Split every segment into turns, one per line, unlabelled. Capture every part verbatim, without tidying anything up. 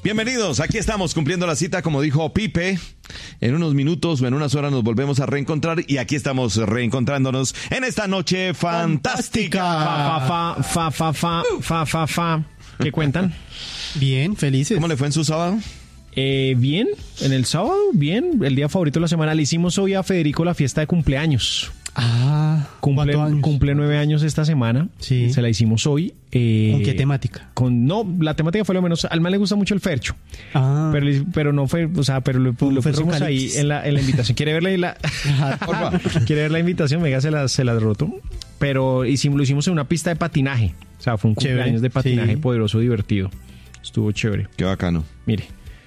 Bienvenidos, aquí estamos cumpliendo la cita, como dijo Pipe. En unos minutos o en unas horas nos volvemos a reencontrar y aquí estamos reencontrándonos en esta noche fantástica.
Fa, fa, fa, fa, fa, fa, fa, fa. ¿Qué cuentan?
Bien, felices.
¿Cómo le fue en su sábado?
Eh, bien, en el sábado, bien. El día favorito de la semana. Le hicimos hoy a Federico la fiesta de cumpleaños.
Ah,
Cumple,
años?
cumple nueve años esta semana.
Sí.
Se la hicimos hoy. Eh,
¿Con qué temática?
Con, no, la temática fue lo menos. Al man le gusta mucho el fercho.
Ah.
Pero, pero no fue, o sea, pero lo, lo pusimos ahí en la, en la invitación. ¿Quiere verla? La, ¿Quiere ver la invitación? Venga, se la, se la roto. Pero hicimos, lo hicimos en una pista de patinaje. O sea, fue un
Chévere,
cumpleaños de patinaje
sí.
poderoso, divertido. Estuvo chévere.
Qué bacano.
Mire.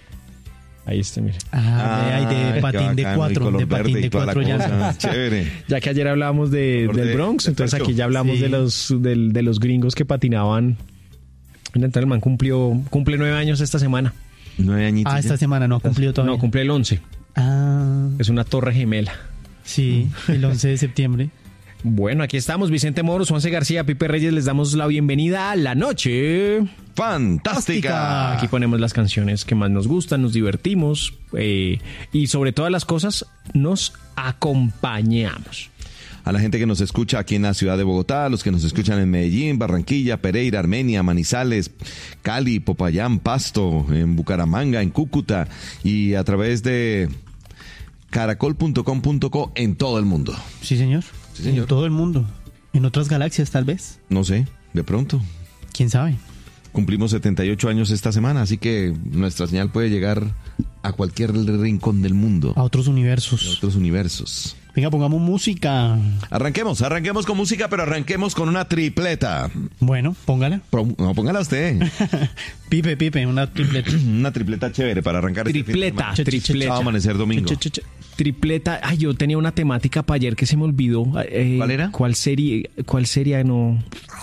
Ahí está, mire.
Ah, hay de
Ay,
patín de cuatro, de patín de cuatro ya.
Chévere.
Ya que ayer hablábamos de,
Por
del
de-
Bronx,
del
entonces
fercho.
aquí ya hablamos
Sí.
de los del, de los gringos que patinaban. Entonces el man cumplió, cumple nueve años esta semana.
Nueve añitos.
Ah, esta
ya.
semana no ha cumplido todavía.
No, cumple el once.
Ah,
Es una torre gemela.
sí, el once de septiembre.
Bueno, aquí estamos, Vicente Moros, Juanse García, Pipe Reyes, les damos la bienvenida a la noche.
Fantástica.
Aquí ponemos las canciones que más nos gustan, nos divertimos eh, y sobre todas las cosas nos acompañamos.
A la gente que nos escucha aquí en la ciudad de Bogotá, a los que nos escuchan en Medellín, Barranquilla, Pereira, Armenia, Manizales, Cali, Popayán, Pasto, en Bucaramanga, en Cúcuta y a través de caracol punto com punto co en todo el mundo.
Sí, señor.
Sí, señor.
En todo el mundo. En otras galaxias, tal vez.
No sé, de pronto.
¿Quién sabe?
Cumplimos setenta y ocho años esta semana, así que nuestra señal puede llegar a cualquier rincón del mundo,
A otros
a
universos.
otros universos.
Venga, pongamos música.
Arranquemos, arranquemos con música, pero arranquemos con una tripleta.
Bueno, póngala.
Pro- No, póngala usted.
Pipe, Pipe, una tripleta.
Una tripleta chévere para arrancar este fin de
Tripleta,
semana.
tripleta.
Chao, amanecer domingo.
Ch, ch, ch, Tripleta. Ay, yo tenía una temática para ayer que se me olvidó. Eh,
¿Cuál era?
¿Cuál sería? ¿Cuál sería? No.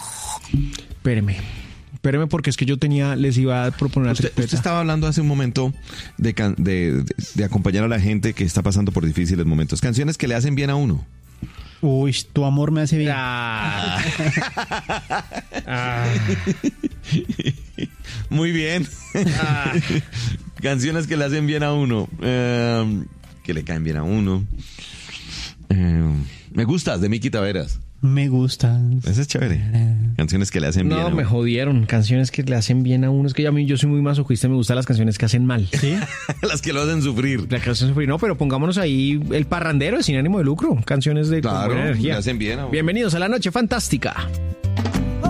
Espéreme. Espéreme porque es que yo tenía, les iba a proponer una
Usted,
tripleta.
usted estaba hablando hace un momento de, can- de, de- de acompañar a la gente que está pasando por difíciles momentos. Canciones que le hacen bien a uno.
Uy, tu amor me hace bien.
Ah. Ah.
Muy bien.
Ah.
Canciones que le hacen bien a uno. Eh, que le caen bien a uno. Eh, me gustas, de Miki Taveras.
Me gusta.
Ese es chévere. Canciones que le hacen bien
No,
a
me
uno.
jodieron. Canciones que le hacen bien a uno. Es que ya a mí yo soy muy masoquista y me gustan las canciones que hacen mal.
¿Sí?
Las que lo hacen sufrir.
La canción sufrir, no, pero pongámonos ahí el parrandero sin ánimo de lucro. Canciones de con
Claro,
buena energía.
le hacen bien a uno.
Bienvenidos a la noche fantástica.